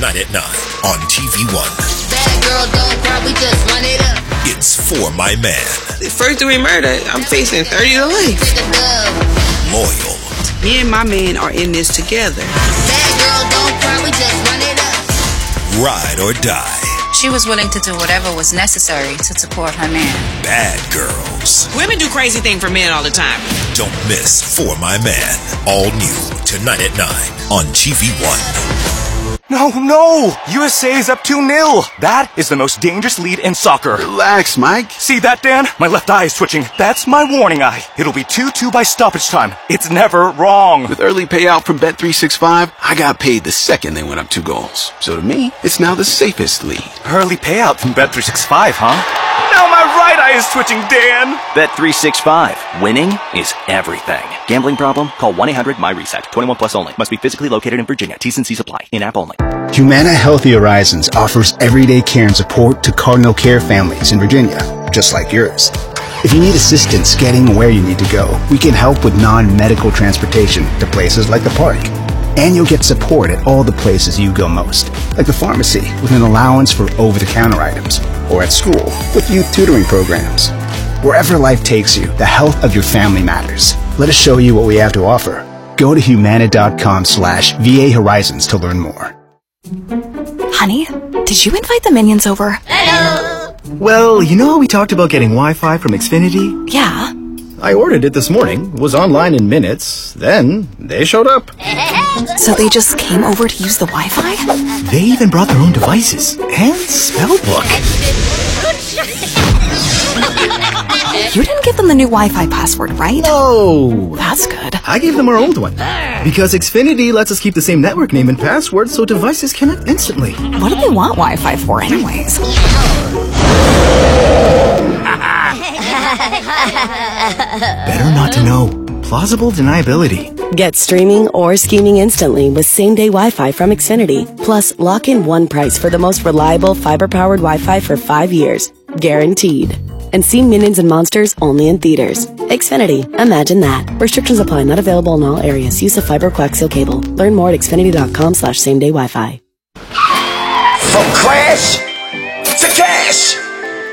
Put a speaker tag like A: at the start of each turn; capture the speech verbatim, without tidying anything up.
A: tonight at nine on T V One.
B: Bad girl don't cry, we just run it up.
A: It's For My Man.
C: First degree murder, I'm facing thirty to life.
A: Loyal.
C: Me and my man are in this together.
B: Bad girl don't cry, we just run it up.
A: Ride or die.
D: She was willing to do whatever was necessary to support her man.
A: Bad girls.
C: Women do crazy things for men all the time.
A: Don't miss For My Man. All new tonight at nine on T V One.
E: No, no! U S A is up two nil. That is the most dangerous lead in soccer.
F: Relax, Mike.
E: See that, Dan? My left eye is twitching. That's my warning eye. It'll be two two by stoppage time. It's never wrong.
F: With early payout from Bet three sixty-five, I got paid the second they went up two goals. So to me, it's now the safest lead.
E: Early payout from Bet three sixty-five, huh? Now my right eye is twitching, Dan.
G: Bet three sixty-five. Winning is everything. Gambling problem? Call one eight hundred my reset. twenty-one plus only. Must be physically located in Virginia. T's and C's apply. In-app only.
H: Humana Healthy Horizons offers everyday care and support to Cardinal Care families in Virginia, just like yours. If you need assistance getting where you need to go, we can help with non-medical transportation to places like the park. And you'll get support at all the places you go most, like the pharmacy with an allowance for over-the-counter items, or at school with youth tutoring programs. Wherever life takes you, the health of your family matters. Let us show you what we have to offer. Go to humana.com slash VA Horizons to learn more.
I: Honey, did you invite the minions over?
B: Hello.
J: Well, you know how we talked about getting Wi-Fi from Xfinity?
I: Yeah.
J: I ordered it this morning, was online in minutes, then they showed up.
I: So they just came over to use the Wi-Fi?
J: They even brought their own devices and spell book.
I: You didn't give them the new Wi-Fi password, right?
J: No.
I: That's good.
J: I gave them our old one. Because Xfinity lets us keep the same network name and password so devices connect instantly.
I: What do they want Wi-Fi for anyways?
J: Better not to know. Plausible deniability.
K: Get streaming or scheming instantly with same-day Wi-Fi from Xfinity. Plus, lock in one price for the most reliable fiber-powered Wi-Fi for five years. Guaranteed. And see Minions and Monsters only in theaters. Xfinity. Imagine that. Restrictions apply. Not available in all areas. Use of fiber coaxial cable. Learn more at xfinity.com slash same-day Wi-Fi.
A: From crash to cash.